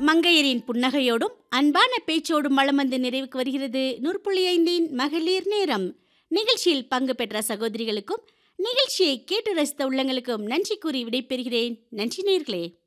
மங்கையரின் புன்னகையோடும் அன்பான பேச்சோடும் வளம் வந்து நிறைவுக்கு வருகிறது 100.5 மகளிர் நேரம். நிகழ்ச்சியில் பங்கு பெற்ற சகோதரிகளுக்கும் நிகழ்ச்சியை கேட்டு ரசித்த உள்ளங்களுக்கும் நன்றி கூறி விடைபெறுகிறேன். நன்றி நேயர்களே.